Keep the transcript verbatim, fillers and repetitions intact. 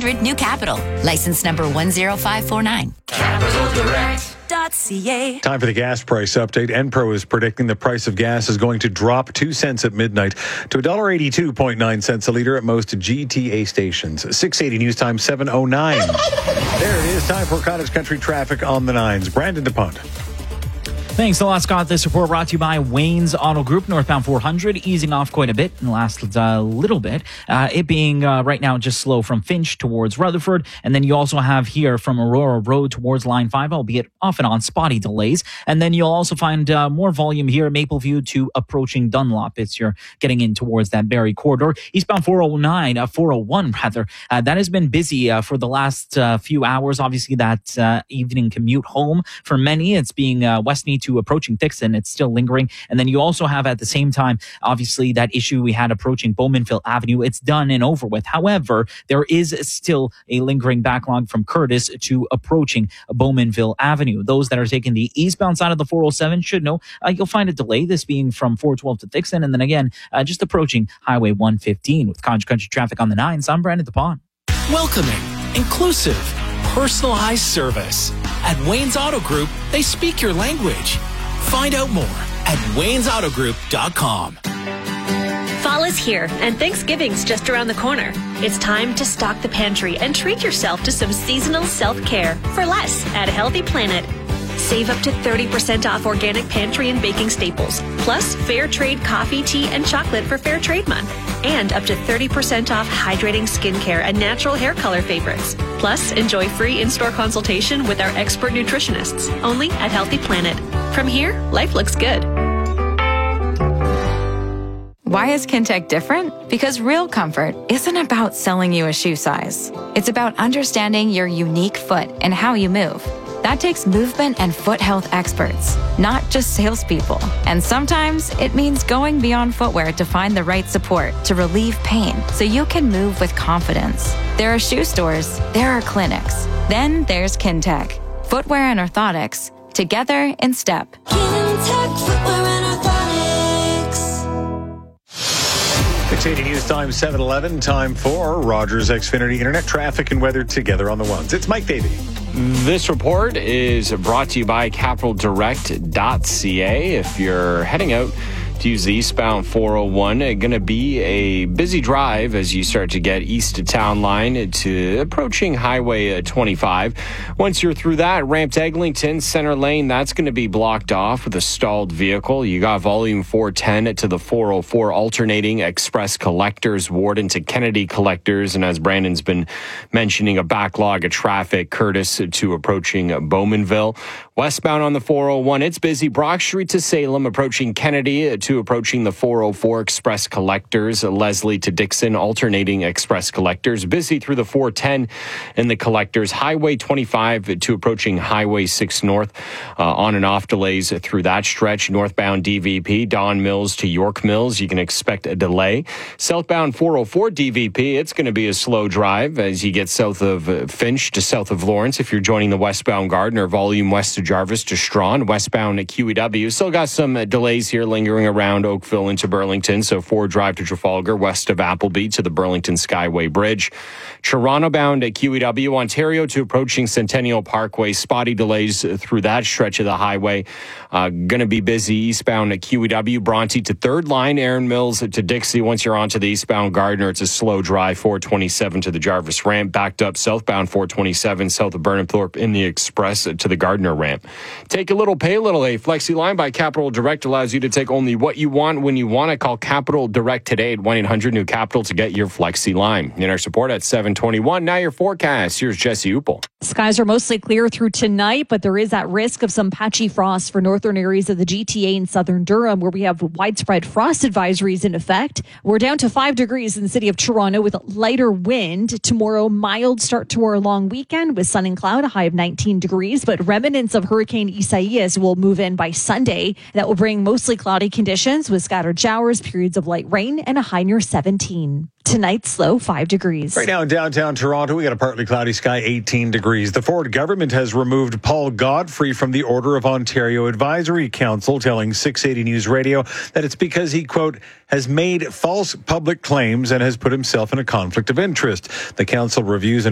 hundred New Capital. License number one zero five four nine. Capital Direct. .ca. Time for the gas price update. Enpro is predicting the price of gas is going to drop two cents at midnight to one dollar eighty-two point nine cents a litre at most G T A stations. six eighty News Time, seven oh nine. There it is. Time for Cottage Country traffic on the nines. Brandon DuPont. Thanks a lot, Scott. This report brought to you by Wayne's Auto Group, northbound four hundred, easing off quite a bit in the last uh, little bit. Uh, it being uh, right now just slow from Finch towards Rutherford. And then you also have here from Aurora Road towards Line five, albeit off and on spotty delays. And then you'll also find uh, more volume here, Mapleview to approaching Dunlop. It's you're getting in towards that Barrie corridor. Eastbound four oh nine, uh, four oh one rather, uh, that has been busy uh, for the last uh, few hours. Obviously, that uh, evening commute home for many, it's being uh, Westmead to approaching Dixon. It's still lingering. And then you also have at the same time, obviously, that issue we had approaching Bowmanville Avenue. It's done and over with. However, there is still a lingering backlog from Curtis to approaching Bowmanville Avenue. Those that are taking the eastbound side of the four oh seven should know uh, you'll find a delay, this being from four twelve to Dixon. And then again, uh, just approaching Highway one fifteen with Cottage Country traffic on the nines. I'm Brandon DuPont. Welcoming, inclusive, personalized service. At Wayne's Auto Group, they speak your language. Find out more at waynes auto group dot com. Fall is here, and Thanksgiving's just around the corner. It's time to stock the pantry and treat yourself to some seasonal self-care for less at Healthy Planet. Save up to thirty percent off organic pantry and baking staples, plus fair trade coffee, tea, and chocolate for Fair Trade Month, and up to thirty percent off hydrating skincare and natural hair color favorites. Plus, enjoy free in-store consultation with our expert nutritionists, only at Healthy Planet. From here, life looks good. Why is Kintec different? Because real comfort isn't about selling you a shoe size. It's about understanding your unique foot and how you move. That takes movement and foot health experts, not just salespeople. And sometimes it means going beyond footwear to find the right support to relieve pain so you can move with confidence. There are shoe stores, there are clinics. Then there's Kintec. Footwear and orthotics, together in step. Kintec Footwear and Orthotics. six eighty News Time, seven eleven. Time for Rogers Xfinity Internet traffic and weather together on the ones. It's Mike Davey. This report is brought to you by capital direct dot c a. If you're heading out to use the eastbound four oh one, going to be a busy drive as you start to get east to Town Line to approaching Highway twenty-five. Once you're through that, ramp to Eglinton, center lane, that's going to be blocked off with a stalled vehicle. You got volume four ten to the four oh four alternating Express Collectors Ward into Kennedy Collectors. And as Brandon's been mentioning, a backlog of traffic, Curtis to approaching Bowmanville. Westbound on the four oh one, it's busy. Brock Street to Salem, approaching Kennedy to approaching the four oh four Express Collectors. Leslie to Dixon, alternating Express Collectors. Busy through the four ten and the Collectors. Highway twenty-five to approaching Highway six North. Uh, on and off delays through that stretch. Northbound D V P, Don Mills to York Mills. You can expect a delay. Southbound four oh four D V P, it's going to be a slow drive as you get south of Finch to south of Lawrence. If you're joining the westbound Gardner, volume west of Jarvis to Strawn, westbound at Q E W. Still got some uh, delays here lingering around Oakville into Burlington. So Ford Drive to Trafalgar, west of Appleby to the Burlington Skyway Bridge. Toronto bound at Q E W, Ontario to approaching Centennial Parkway. Spotty delays through that stretch of the highway. Uh, going to be busy eastbound at Q E W, Bronte to Third Line, Erin Mills to Dixie. Once you're onto the eastbound Gardner, it's a slow drive. four twenty-seven to the Jarvis ramp. Backed up southbound four twenty-seven south of Burnhamthorpe in the Express to the Gardner ramp. Take a little, pay a little. A Flexi Line by Capital Direct allows you to take only what you want when you want to. Call Capital Direct today at one eight hundred new capital to get your Flexi Line. In our support at seven twenty-one. Now your forecast. Here's Jesse Upel. Skies are mostly clear through tonight, but there is that risk of some patchy frost for northern areas of the G T A and southern Durham, where we have widespread frost advisories in effect. We're down to five degrees in the city of Toronto with lighter wind. Tomorrow, mild start to our long weekend with sun and cloud, a high of nineteen degrees, but remnants of Hurricane Isaias will move in by Sunday. That will bring mostly cloudy conditions with scattered showers, periods of light rain, and a high near seventeen. Tonight's low, five degrees. Right now in downtown Toronto, we got a partly cloudy sky, eighteen degrees. The Ford government has removed Paul Godfrey from the Order of Ontario Advisory Council, telling six eighty News Radio that it's because he, quote, has made false public claims and has put himself in a conflict of interest. The council reviews